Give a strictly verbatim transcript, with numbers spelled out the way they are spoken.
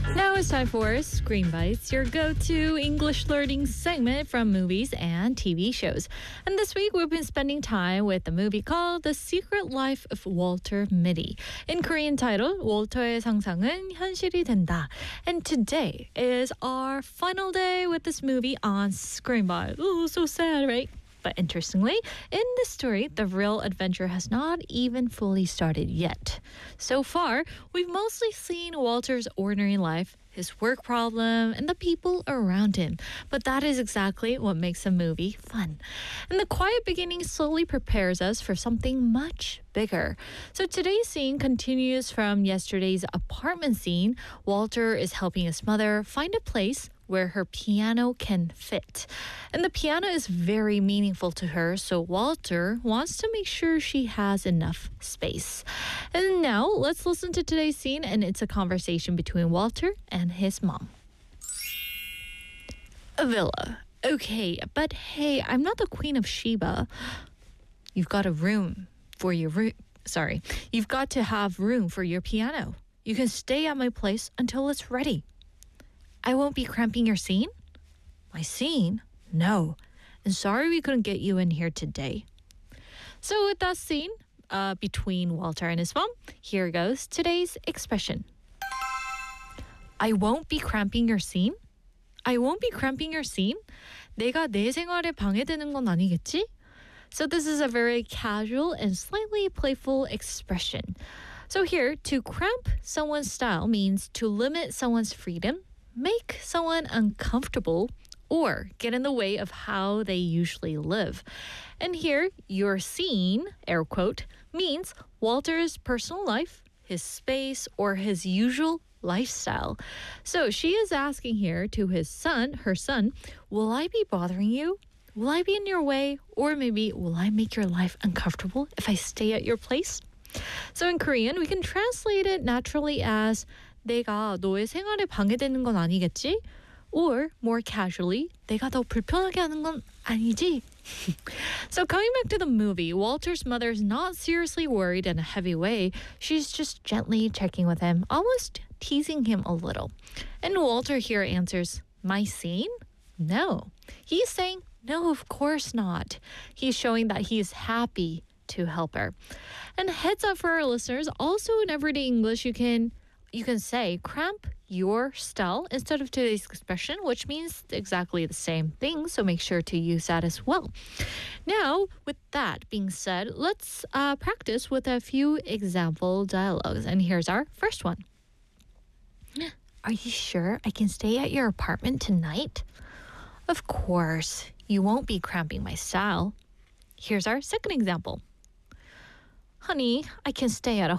Now it's time for Screen Bites, your go-to English learning segment from movies and T V shows. And this week we've been spending time with a movie called The Secret Life of Walter Mitty. In Korean title, 월터의 상상은 현실이 된다. And today is our final day with this movie on Screen Bites. Oh, so sad, right? But interestingly, in this story, the real adventure has not even fully started yet. So far, we've mostly seen Walter's ordinary life, his work problem, and the people around him. But that is exactly what makes a movie fun. And the quiet beginning slowly prepares us for something much bigger. So today's scene continues from yesterday's apartment scene. Walter is helping his mother find a place where her piano can fit. And the piano is very meaningful to her, so Walter wants to make sure she has enough space. And now, let's listen to today's scene, and it's a conversation between Walter and his mom. A villa. Okay, but hey, I'm not the Queen of Sheba. You've got a room for your room. Sorry, you've got to have room for your piano. You can stay at my place until it's ready. I won't be cramping your scene? My scene? No. And sorry we couldn't get you in here today. So with that scene uh, between Walter and his mom, here goes today's expression. I won't be cramping your scene? I won't be cramping your scene? 내가 내 생활에 방해되는 건 아니겠지? So this is a very casual and slightly playful expression. So here, to cramp someone's style means to limit someone's freedom, make someone uncomfortable, or get in the way of how they usually live. And here, your scene, air quote, means Walter's personal life, his space, or his usual lifestyle. So she is asking here to his son, her son, will I be bothering you? Will I be in your way? Or maybe, will I make your life uncomfortable if I stay at your place? So in Korean, we can translate it naturally as 내가 너의 생활에 방해되는 건 아니겠지? Or, more casually, 내가 너 불편하게 하는 건 아니지? So coming back to the movie, Walter's mother is not seriously worried in a heavy way. She's just gently checking with him, almost teasing him a little. And Walter here answers, my scene? No. He's saying, no, of course not. He's showing that he's happy to help her. And heads up for our listeners, also in everyday English, you can You can say cramp your style instead of today's expression, which means exactly the same thing. So make sure to use that as well. Now, with that being said, let's uh, practice with a few example dialogues. And here's our first one. Are you sure I can stay at your apartment tonight? Of course. You won't be cramping my style. Here's our second example. Honey, I can stay at a